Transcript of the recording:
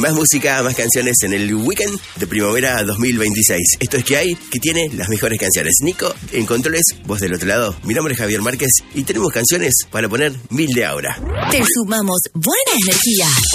Más música, más canciones en el Weekend de Primavera 2026. Esto es que hay, que tiene las mejores canciones. Nico, en controles, vos del otro lado. Mi nombre es Javier Márquez y tenemos canciones para poner 1000 de ahora. Te sumamos buena energía.